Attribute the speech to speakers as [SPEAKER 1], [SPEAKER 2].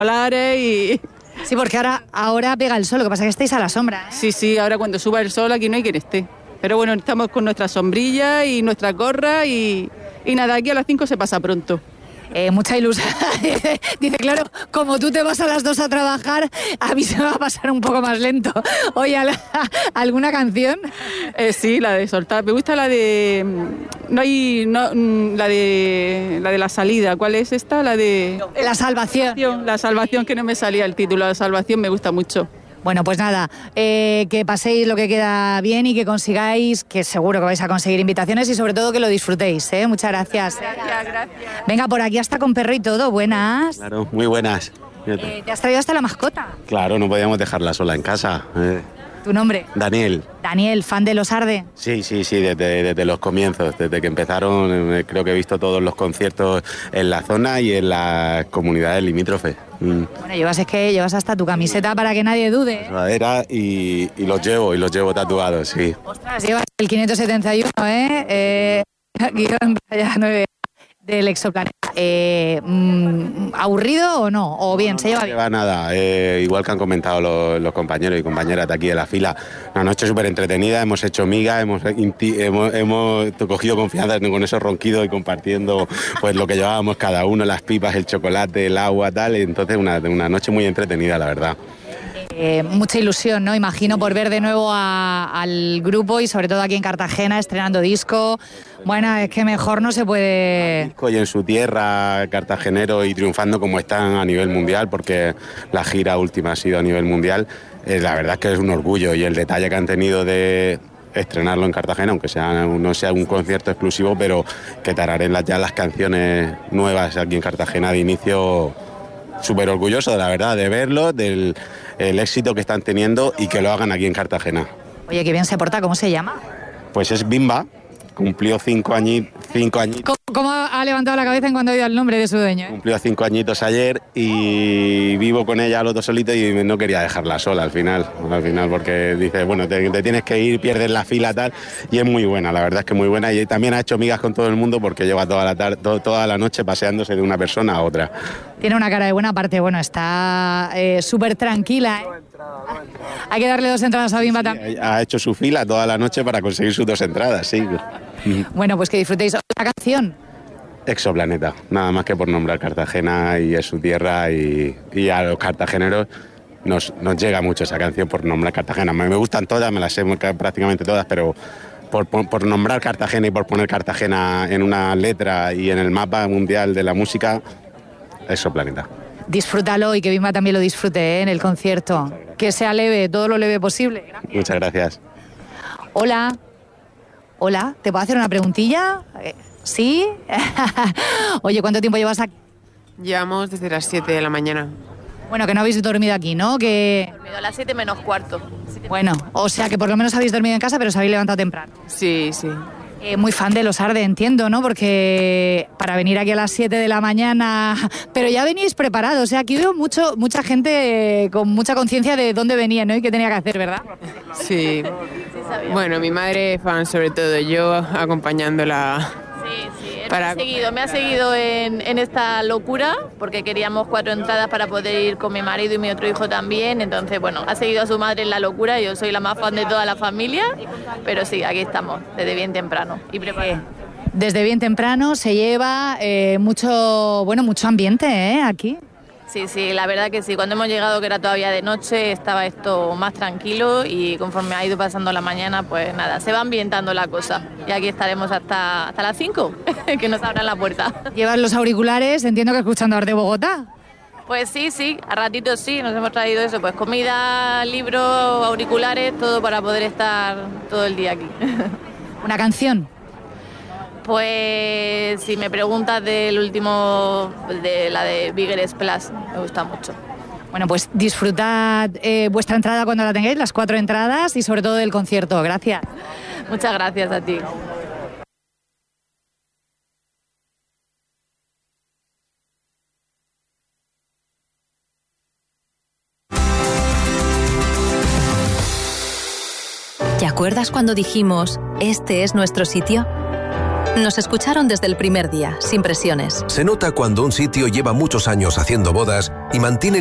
[SPEAKER 1] solares y...
[SPEAKER 2] Sí, porque ahora pega el sol, lo que pasa es que estáis a la sombra, ¿eh?
[SPEAKER 1] Sí, ahora cuando suba el sol aquí no hay quien esté. Pero bueno, estamos con nuestra sombrilla y nuestra gorra y nada, aquí a las 5 se pasa pronto.
[SPEAKER 2] Mucha ilusión. Dice, claro, como tú te vas a las 2 a trabajar, a mí se me va a pasar un poco más lento. Oye, ¿alguna canción?
[SPEAKER 1] Sí, la de soltar. Me gusta la de... la de la salida. ¿Cuál es esta? La de...
[SPEAKER 2] La salvación.
[SPEAKER 1] La salvación, que no me salía el título. La salvación me gusta mucho.
[SPEAKER 2] Bueno, pues nada, que paséis lo que queda bien y que consigáis, que seguro que vais a conseguir invitaciones y sobre todo que lo disfrutéis, ¿eh? Muchas gracias.
[SPEAKER 1] Gracias.
[SPEAKER 2] Venga, por aquí hasta con perro y todo, buenas.
[SPEAKER 3] Claro, muy buenas.
[SPEAKER 2] ¿Te has traído hasta la mascota?
[SPEAKER 3] Claro, no podíamos dejarla sola en casa.
[SPEAKER 2] ¿Tu nombre?
[SPEAKER 3] Daniel.
[SPEAKER 2] Daniel, fan de Los Arde.
[SPEAKER 3] Sí, desde los comienzos, desde que empezaron, creo que he visto todos los conciertos en la zona y en las comunidades limítrofes.
[SPEAKER 2] Bueno, llevas hasta tu camiseta para que nadie dude.
[SPEAKER 3] Era y los llevo tatuados, sí.
[SPEAKER 2] Ostras, llevas el 571, guión raya 9 del exoplaneta. ¿Aburrido o no? ¿O bien, se lleva bien?
[SPEAKER 3] No lleva nada, igual que han comentado los compañeros y compañeras de aquí de la fila. Una noche súper entretenida, hemos hecho migas, hemos cogido confianza con esos ronquidos y compartiendo pues lo que llevábamos cada uno, las pipas, el chocolate, el agua, tal. Entonces una noche muy entretenida, la verdad.
[SPEAKER 2] Mucha ilusión, ¿no? Imagino por ver de nuevo al grupo y sobre todo aquí en Cartagena estrenando disco. Bueno, es que mejor no se puede...
[SPEAKER 3] Disco y en su tierra, cartagenero, y triunfando como están a nivel mundial, porque la gira última ha sido a nivel mundial. La verdad es que es un orgullo, y el detalle que han tenido de estrenarlo en Cartagena, aunque no sea un concierto exclusivo, pero que tararen ya las canciones nuevas aquí en Cartagena de inicio. Súper orgulloso, la verdad, de verlo, del éxito que están teniendo y que lo hagan aquí en Cartagena.
[SPEAKER 2] Oye, qué bien se porta, ¿cómo se llama?
[SPEAKER 3] Pues es Bimba, cumplió 5 añitos.
[SPEAKER 2] ¿Cómo ha levantado la cabeza en cuanto ha oído el nombre de su dueño?
[SPEAKER 3] Cumplió 5 añitos ayer y vivo con ella los dos solitos y no quería dejarla sola al final, porque dice, bueno, te tienes que ir, pierdes la fila, tal, y es muy buena, la verdad es que muy buena, y también ha hecho migas con todo el mundo porque lleva toda la noche paseándose de una persona a otra.
[SPEAKER 2] Tiene una cara de buena, parte, bueno, está súper tranquila, ¿eh? Hay que darle 2 entradas a Bimba también.
[SPEAKER 3] Ha hecho su fila toda la noche para conseguir sus 2 entradas, sí.
[SPEAKER 2] Bueno, pues que disfrutéis la canción.
[SPEAKER 3] Exoplaneta, nada más que por nombrar Cartagena y es su tierra, y a los cartageneros nos llega mucho esa canción por nombrar Cartagena. Me gustan todas, me las sé prácticamente todas, pero por nombrar Cartagena y por poner Cartagena en una letra y en el mapa mundial de la música, Exoplaneta.
[SPEAKER 2] Disfrútalo y que Bimba también lo disfrute, en el concierto. Que sea leve, todo lo leve posible. Gracias.
[SPEAKER 3] Muchas gracias.
[SPEAKER 2] Hola, ¿te puedo hacer una preguntilla? ¿Sí? Oye, ¿cuánto tiempo llevas aquí?
[SPEAKER 4] Llevamos desde las 7 de la mañana.
[SPEAKER 2] Bueno, que no habéis dormido aquí, ¿no?
[SPEAKER 4] He dormido a las 7 menos cuarto.
[SPEAKER 2] Bueno, o sea que por lo menos habéis dormido en casa, pero os habéis levantado temprano.
[SPEAKER 4] Sí.
[SPEAKER 2] Muy fan de Los Arde, entiendo, ¿no? Porque para venir aquí a las 7 de la mañana... Pero ya venís preparados, o sea, aquí veo mucha gente con mucha conciencia de dónde venía, ¿no? Y qué tenía que hacer, ¿verdad?
[SPEAKER 4] Sí. Bueno, mi madre es fan sobre todo, yo acompañándola.
[SPEAKER 5] Sí, me ha seguido en esta locura, porque queríamos 4 entradas para poder ir con mi marido y mi otro hijo también, entonces bueno, ha seguido a su madre en la locura, yo soy la más fan de toda la familia, pero sí, aquí estamos, desde bien temprano y preparados.
[SPEAKER 2] Desde bien temprano se lleva mucho ambiente, aquí.
[SPEAKER 5] Sí, la verdad que sí. Cuando hemos llegado, que era todavía de noche, estaba esto más tranquilo y conforme ha ido pasando la mañana, pues nada, se va ambientando la cosa. Y aquí estaremos hasta las 5, que nos abran la puerta.
[SPEAKER 2] ¿Llevas los auriculares? Entiendo que escuchando Arte Bogotá.
[SPEAKER 5] Pues sí, a ratitos sí, nos hemos traído eso, pues comida, libros, auriculares, todo para poder estar todo el día aquí.
[SPEAKER 2] ¿Una canción?
[SPEAKER 5] Pues si me preguntas del último, de la de Bigger Splash, me gusta mucho.
[SPEAKER 2] Bueno, pues disfrutad vuestra entrada cuando la tengáis, las 4 entradas, y sobre todo del concierto. Gracias.
[SPEAKER 5] Muchas gracias a ti.
[SPEAKER 6] ¿Te acuerdas cuando dijimos, este es nuestro sitio? Nos escucharon desde el primer día, sin presiones.
[SPEAKER 7] Se nota cuando un sitio lleva muchos años haciendo bodas y mantiene